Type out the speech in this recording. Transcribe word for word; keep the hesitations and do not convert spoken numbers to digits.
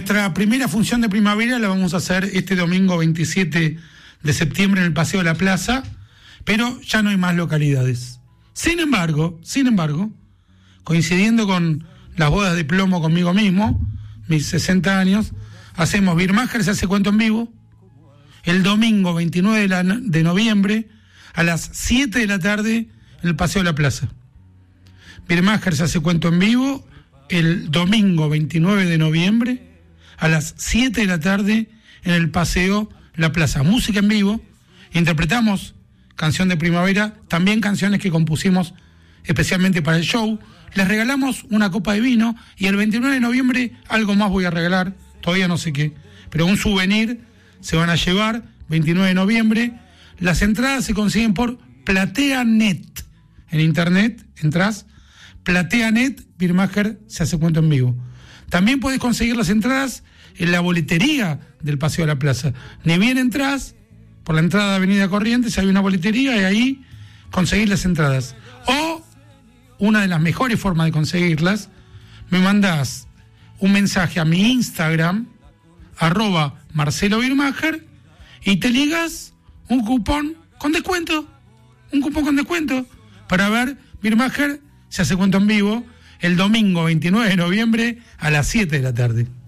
Nuestra primera función de primavera la vamos a hacer este domingo veintisiete de septiembre en el Paseo de la Plaza, pero ya no hay más localidades. Sin embargo, sin embargo, coincidiendo con las bodas de plomo conmigo mismo, mis sesenta años, hacemos Birmacher se hace cuento en vivo, el domingo veintinueve de, la, de noviembre, a las siete de la tarde, en el Paseo de la Plaza. Birmacher se hace cuento en vivo, el domingo veintinueve de noviembre, a las siete de la tarde, en el Paseo La Plaza. Música en vivo, interpretamos canción de primavera, también canciones que compusimos especialmente para el show. Les regalamos una copa de vino y el veintinueve de noviembre algo más voy a regalar, todavía no sé qué, pero un souvenir se van a llevar, veintinueve de noviembre. Las entradas se consiguen por PlateaNet. En internet, entras, PlateaNet, Birmacher se hace cuento en vivo. También podés conseguir las entradas en la boletería del Paseo de la Plaza. Ni bien entras, por la entrada de Avenida Corrientes hay una boletería y ahí conseguís las entradas. O, una de las mejores formas de conseguirlas, me mandás un mensaje a mi Instagram, arroba Marcelo Birmacher, y te ligas un cupón con descuento, un cupón con descuento, para ver Birmacher se hace cuento en vivo el domingo veintinueve de noviembre a las siete de la tarde.